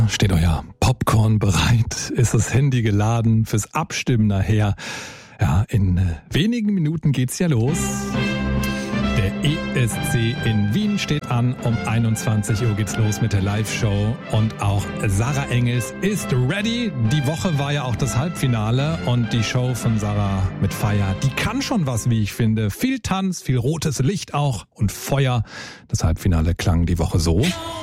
Steht euer Popcorn bereit? Ist das Handy geladen fürs Abstimmen nachher? Ja, in wenigen Minuten geht's ja los. Der ESC in Wien steht an. Um 21 Uhr geht's los mit der Live-Show. Und auch Sarah Engels ist ready. Die Woche war ja auch das Halbfinale. Und die Show von Sarah mit Feier, die kann schon was, wie ich finde. Viel Tanz, viel rotes Licht auch und Feuer. Das Halbfinale klang die Woche so.